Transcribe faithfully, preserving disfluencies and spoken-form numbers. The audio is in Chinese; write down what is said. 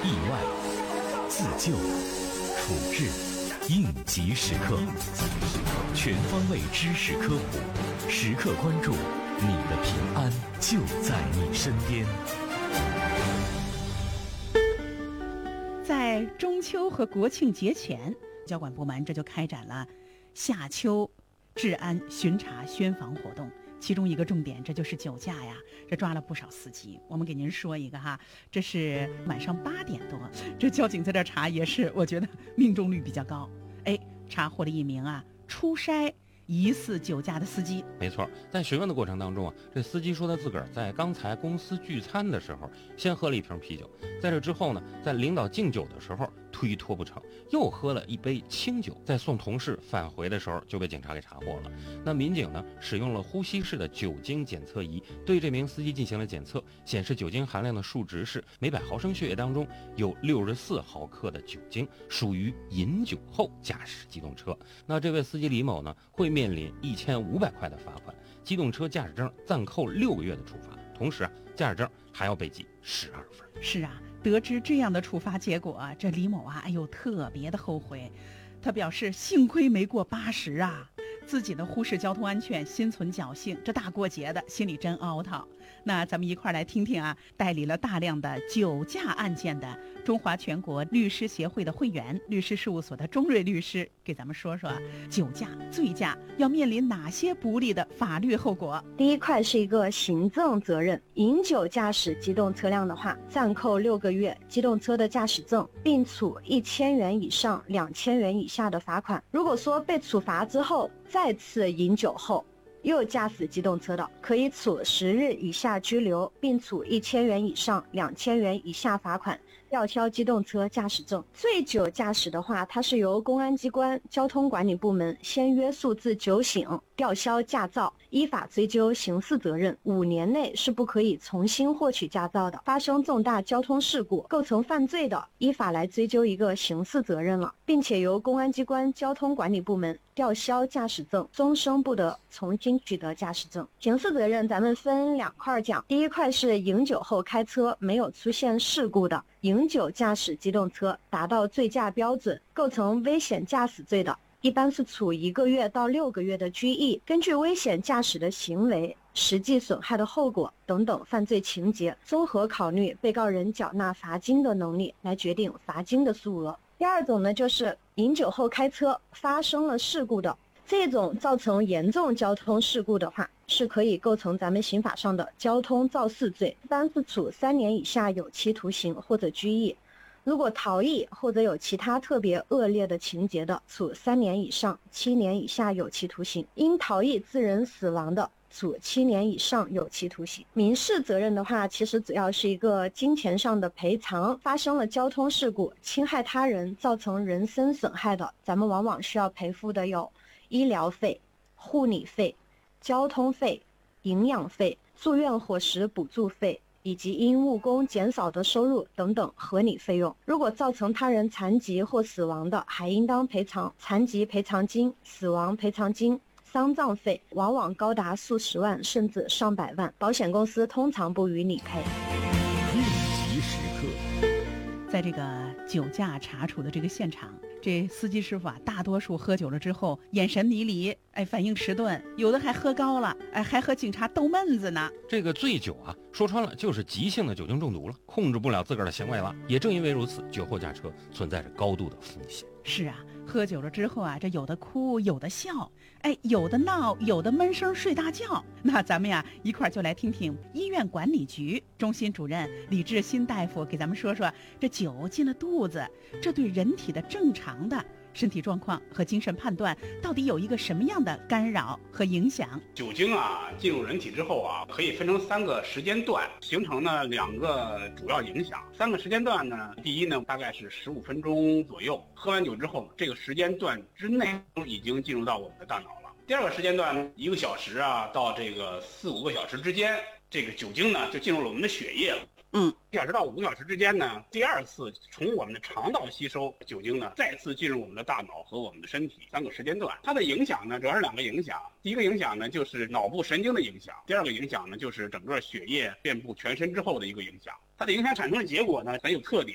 意外、自救、处置、应急时刻，全方位知识科普，时刻关注你的平安就在你身边。 在中秋和国庆节前，交管部门这就开展了夏秋治安巡查宣防活动，其中一个重点这就是酒驾呀，这抓了不少司机。我们给您说一个哈，这是晚上八点多，这交警在这查也是我觉得命中率比较高，哎，查获了一名啊出筛疑似酒驾的司机。 没错，在询问的过程当中啊，这司机说他自个儿在刚才公司聚餐的时候先喝了一瓶啤酒，在这之后呢，在领导敬酒的时候推脱不成，又喝了一杯清酒，在送同事返回的时候就被警察给查获了。那民警呢，使用了呼吸式的酒精检测仪对这名司机进行了检测，显示酒精含量的数值是每百毫升血液当中有六十四毫克的酒精，属于饮酒后驾驶机动车。那这位司机李某呢，会面临一千五百块的罚款，机动车驾驶证暂扣六个月的处罚，同时啊，驾驶证还要被记十二分。 是啊，得知这样的处罚结果啊，这李某啊，哎呦，特别的后悔。他表示，幸亏没过八十啊，自己的忽视交通安全，心存侥幸，这大过节的，心里真凹套。那咱们一块来听听啊，代理了大量的酒驾案件的中华全国律师协会的会员、律师事务所的钟瑞律师，给咱们说说酒驾、醉驾要面临哪些不利的法律后果。 第一块是一个行政责任，饮酒驾驶机动车辆的话，暂扣六个月机动车的驾驶证，并处一千元以上两千元以下的罚款。如果说被处罚之后再次饮酒后又驾驶机动车的，可以处十日以下拘留，并处一千元以上两千元以下罚款，吊销机动车驾驶证。醉酒驾驶的话，它是由公安机关交通管理部门先约束至酒醒，吊销驾照，依法追究刑事责任，五年内是不可以重新获取驾照的。发生重大交通事故构成犯罪的，依法来追究一个刑事责任了，并且由公安机关交通管理部门吊销驾驶证，终生不得重新取得驾驶证。刑事责任咱们分两块讲，第一块是饮酒后开车没有出现事故的，饮酒驾驶机动车达到醉驾标准，构成危险驾驶罪的，一般是处一个月到六个月的拘役。根据危险驾驶的行为、实际损害的后果等等犯罪情节，综合考虑被告人缴纳罚金的能力，来决定罚金的数额。第二种呢，就是饮酒后开车发生了事故的，这种造成严重交通事故的话，是可以构成咱们刑法上的交通肇事罪，一般是处三年以下有期徒刑或者拘役。如果逃逸或者有其他特别恶劣的情节的，处三年以上七年以下有期徒刑；因逃逸致人死亡的，处七年以上有期徒刑。民事责任的话，其实主要是一个金钱上的赔偿。发生了交通事故，侵害他人，造成人身损害的，咱们往往需要赔付的有医疗费、护理费、交通费、营养费、住院伙食补助费，以及因误工减少的收入等等合理费用。如果造成他人残疾或死亡的，还应当赔偿残疾赔偿金、死亡赔偿金、丧葬费，往往高达数十万甚至上百万，保险公司通常不予理赔。 应急时刻， 在这个酒驾查处的这个现场，这司机师傅啊，大多数喝酒了之后眼神迷离，哎，反应迟钝，有的还喝高了，哎，还和警察逗闷子呢。 这个醉酒啊，说穿了就是急性的酒精中毒了，控制不了自个儿的行为了。也正因为如此，酒后驾车存在着高度的风险。 是啊，喝酒了之后啊，这有的哭，有的笑，哎，有的闹，有的闷声睡大觉。那咱们呀，一块就来听听医院管理局中心主任李志新大夫给咱们说说，这酒进了肚子，这对人体的正常的身体状况和精神判断到底有一个什么样的干扰和影响？ 酒精啊进入人体之后啊，可以分成三个时间段，形成呢两个主要影响。三个时间段呢，第一呢大概是十五分钟左右，喝完酒之后，这个时间段之内已经进入到我们的大脑了。第二个时间段，一个小时啊到这个四五个小时之间，这个酒精呢就进入了我们的血液了。 嗯， 一小时到五个小时之间呢，第二次从我们的肠道吸收酒精呢，再次进入我们的大脑和我们的身体，三个时间段。它的影响呢，主要是两个影响。第一个影响呢，就是脑部神经的影响；第二个影响呢，就是整个血液遍布全身之后的一个影响。它的影响产生的结果呢，很有特点。